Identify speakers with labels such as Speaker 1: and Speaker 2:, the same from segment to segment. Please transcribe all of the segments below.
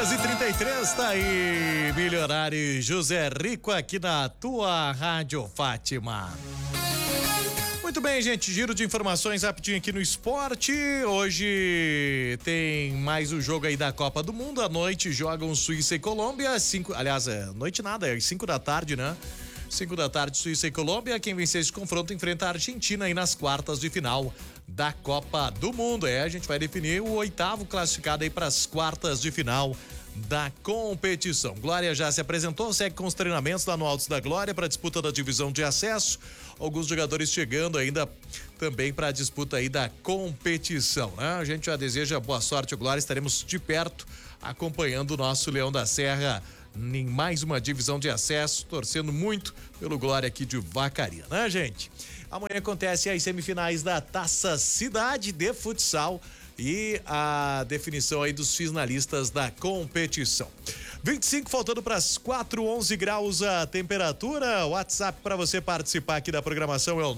Speaker 1: 13h33, tá aí, Milionário José Rico aqui na tua Rádio Fátima. Muito bem, gente, giro de informações rapidinho aqui no esporte. Hoje tem mais um jogo aí da Copa do Mundo. À noite jogam Suíça e Colômbia, noite nada, é 5 da tarde, né? 5 da tarde, Suíça e Colômbia. Quem vencer esse confronto enfrenta a Argentina aí nas quartas de final da Copa do Mundo. A gente vai definir o 8º classificado aí para as quartas de final da competição. Glória já se apresentou, segue com os treinamentos lá no Altos da Glória para a disputa da divisão de acesso. Alguns jogadores chegando ainda também para a disputa aí da competição, né? A gente já deseja boa sorte, Glória. Estaremos de perto acompanhando o nosso Leão da Serra em mais uma divisão de acesso, torcendo muito pelo Glória aqui de Vacaria, né, gente? Amanhã acontece as semifinais da Taça Cidade de Futsal e a definição aí dos finalistas da competição. 25 faltando para as 4, 11 graus a temperatura. O WhatsApp para você participar aqui da programação é o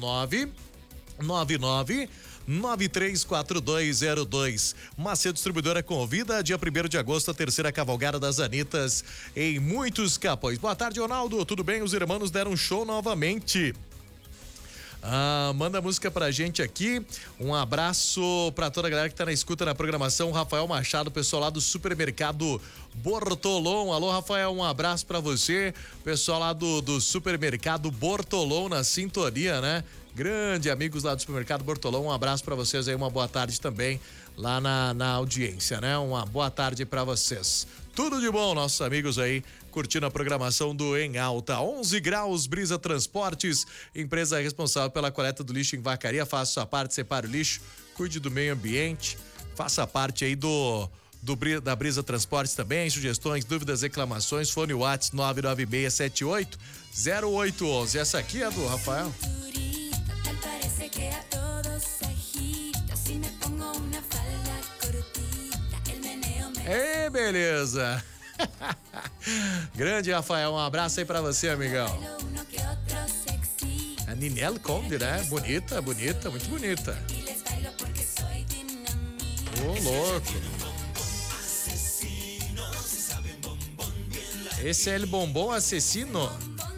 Speaker 1: 999-934202. Macedo Distribuidora convida dia 1º de agosto a terceira cavalgada das Anitas em muitos Capões. Boa tarde, Ronaldo. Tudo bem? Os irmãos deram show novamente. Manda música pra gente aqui. Um abraço pra toda a galera que tá na escuta na programação. Rafael Machado, pessoal lá do Supermercado Bortolom. Alô, Rafael, um abraço pra você. Pessoal lá do Supermercado Bortolom na sintonia, né? Grande amigos lá do Supermercado Bortolom. Um abraço pra vocês aí, uma boa tarde também lá na audiência, né? Uma boa tarde pra vocês. Tudo de bom, nossos amigos aí, curtindo a programação do Em Alta. 11 graus, Brisa Transportes, empresa responsável pela coleta do lixo em Vacaria. Faça sua parte, separe o lixo, cuide do meio ambiente, faça parte aí da Brisa Transportes também. Sugestões, dúvidas, reclamações, fone WhatsApp 996780811. Essa aqui é do Rafael. Ei, beleza. Grande Rafael, um abraço aí pra você, amigão. A Ninel Conde, né? Bonita, muito bonita. Ô, louco. Esse é ele bombom assassino?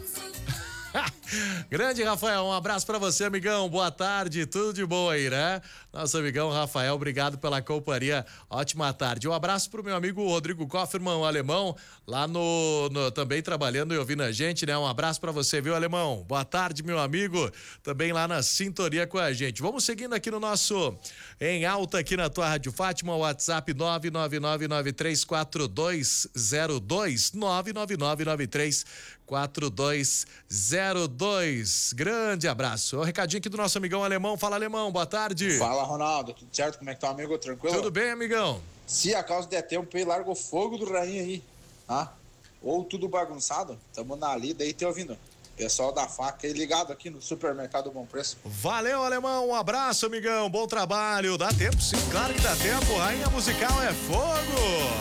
Speaker 1: Grande Rafael, um abraço pra você, amigão. Boa tarde, tudo de bom aí, né? Nosso amigão Rafael, obrigado pela companhia. Ótima tarde. Um abraço pro meu amigo Rodrigo Kofferman, o alemão, lá também trabalhando e ouvindo a gente, né? Um abraço pra você, viu, alemão? Boa tarde, meu amigo. Também lá na sintonia com a gente. Vamos seguindo aqui no nosso Em Alta, aqui na tua Rádio Fátima, WhatsApp 999934202, 999934202. Grande abraço. Um recadinho aqui do nosso amigão alemão. Fala, alemão, boa tarde.
Speaker 2: Fala, Ronaldo, tudo certo? Como é que tá, amigo? Tranquilo?
Speaker 1: Tudo bem, amigão?
Speaker 2: Se a causa der tempo aí, larga o fogo do rainho aí, tá? Ou tudo bagunçado, tamo na lida aí, te ouvindo. Pessoal da faca aí ligado aqui no Supermercado Bom Preço.
Speaker 1: Valeu, alemão, um abraço, amigão, bom trabalho. Dá tempo, sim, claro que dá tempo. Rainha musical é fogo.